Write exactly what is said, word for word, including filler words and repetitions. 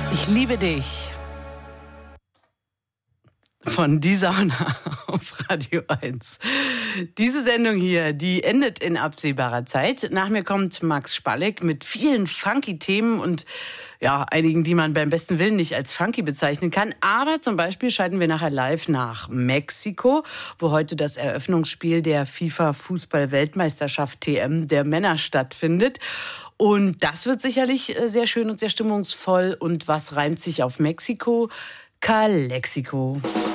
Ich liebe dich. Von Die Sauna auf Radio eins. Diese Sendung hier, die endet in absehbarer Zeit. Nach mir kommt Max Spalleck mit vielen funky Themen und ja, einigen, die man beim besten Willen nicht als funky bezeichnen kann. Aber zum Beispiel schalten wir nachher live nach Mexiko, wo heute das Eröffnungsspiel der FIFA-Fußball-Weltmeisterschaft T M der Männer stattfindet. Und das wird sicherlich sehr schön und sehr stimmungsvoll. Und was reimt sich auf Mexiko? Kalexiko.